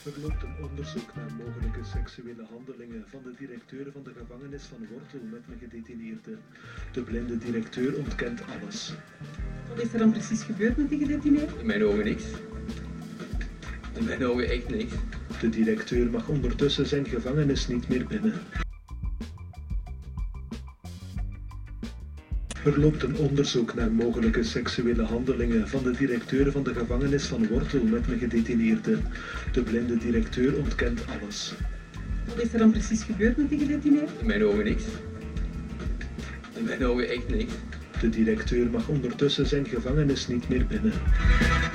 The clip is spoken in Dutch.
Er loopt een onderzoek naar mogelijke seksuele handelingen van de directeur van de gevangenis van Wortel met een gedetineerde. De blinde directeur ontkent alles. Wat is er dan precies gebeurd met die gedetineerde? In mijn ogen niks. In mijn ogen echt niks. De directeur mag ondertussen zijn gevangenis niet meer binnen. Er loopt een onderzoek naar mogelijke seksuele handelingen van de directeur van de gevangenis van Wortel met een gedetineerde. De blinde directeur ontkent alles. Wat is er dan precies gebeurd met die gedetineerde? In mijn ogen niks. In mijn ogen echt niks. De directeur mag ondertussen zijn gevangenis niet meer binnen.